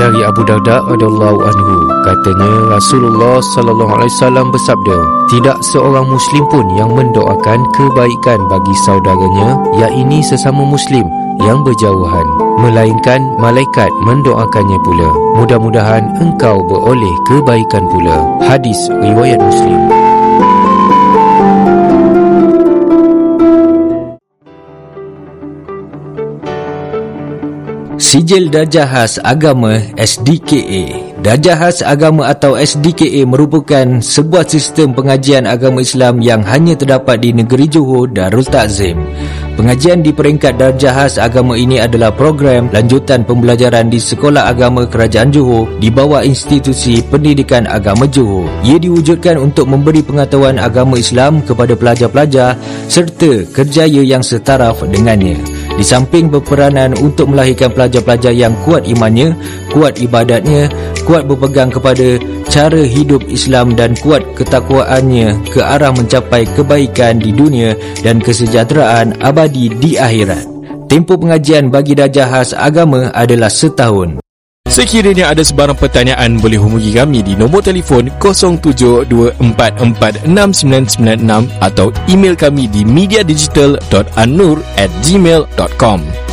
dari Abu Darda radhiyallahu anhu, katanya Rasulullah sallallahu alaihi wasallam bersabda, tidak seorang muslim pun yang mendoakan kebaikan bagi saudaranya, yakni sesama muslim yang berjauhan, melainkan malaikat mendoakannya pula. Mudah-mudahan engkau beroleh kebaikan pula. Hadis riwayat Muslim. Sijil Darjah Khas Agama SDKA. Darjah Khas Agama atau SDKA merupakan sebuah sistem pengajian agama Islam yang hanya terdapat di negeri Johor Darul Takzim. Pengajian di peringkat Darjah Khas Agama ini adalah program lanjutan pembelajaran di Sekolah Agama Kerajaan Johor di bawah Institusi Pendidikan Agama Johor. Ia diwujudkan untuk memberi pengetahuan agama Islam kepada pelajar-pelajar serta kerjaya yang setaraf dengannya. Di samping berperanan untuk melahirkan pelajar-pelajar yang kuat imannya, kuat ibadatnya, kuat berpegang kepada cara hidup Islam dan kuat ketakwaannya ke arah mencapai kebaikan di dunia dan kesejahteraan abadi di akhirat. Tempoh pengajian bagi Darjah Khas Agama adalah setahun. Sekiranya ada sebarang pertanyaan, boleh hubungi kami di nombor telefon 0724469996 atau email kami di mediadigital.anur@gmail.com.